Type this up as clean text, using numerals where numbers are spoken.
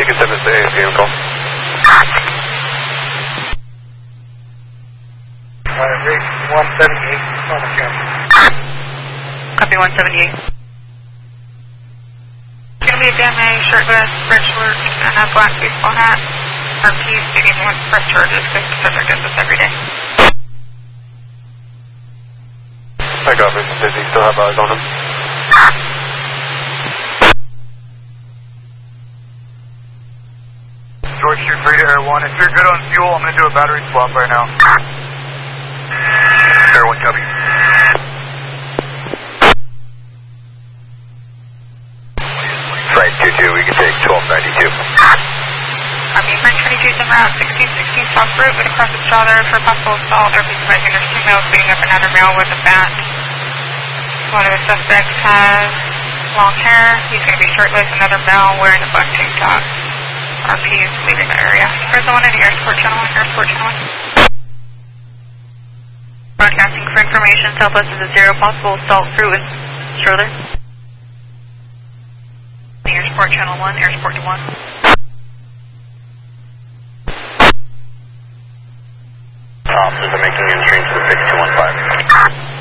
You can send us a vehicle. Rig 178 on the camera. Copy 178. It's going to be a DMA, shirtless, red shorts, and a black baseball hat. RP stating one press charges because the subject does this every day. I got him. Does he still have eyes on him? George, you're free to Air 1. If you're good on fuel, I'm going to do a battery swap right now. Air 1, copy. Flight 22, we can take 1292. Copy. French 22 en route 1616 South Route, but across the shoulder for possible assault. They're advising there's 2 males beating up another male with a bat. One of the suspects has long hair. He's going to be shirtless. Another male wearing a black tank top. RP is leaving the area. Press 1 into Airsport Channel 1, Airsport Channel 1. Broadcasting for information. Southwest is a 0. Possible assault through with stroller. Airsport Channel 1, Airsport to 1. Officers are making entry into the 6215.